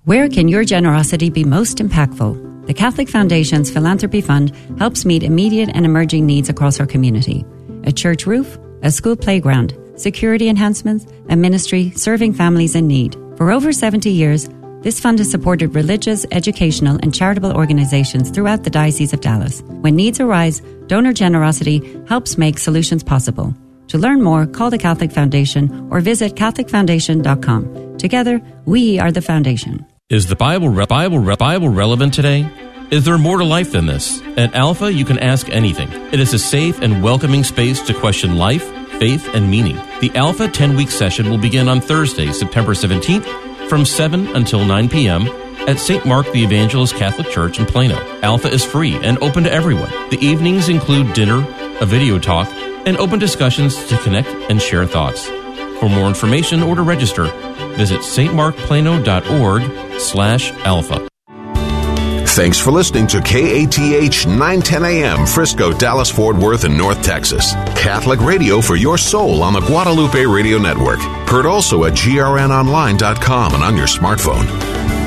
Where can your generosity be most impactful? The Catholic Foundation's Philanthropy Fund helps meet immediate and emerging needs across our community. A church roof, a school playground, security enhancements, a ministry serving families in need. For over 70 years, this fund has supported religious, educational, and charitable organizations throughout the Diocese of Dallas. When needs arise, donor generosity helps make solutions possible. To learn more, call the Catholic Foundation or visit CatholicFoundation.com. Together, we are the Foundation. Is the Bible relevant today? Is there more to life than this? At Alpha, you can ask anything. It is a safe and welcoming space to question life, faith, and meaning. The Alpha 10-week session will begin on Thursday, September 17th from 7 until 9 p.m. at St. Mark the Evangelist Catholic Church in Plano. Alpha is free and open to everyone. The evenings include dinner, a video talk, and open discussions to connect and share thoughts. For more information or to register, visit stmarkplano.org/alpha. Thanks for listening to KATH 910 AM, Frisco, Dallas, Fort Worth, and North Texas. Catholic radio for your soul on the Guadalupe Radio Network. Heard also at grnonline.com and on your smartphone.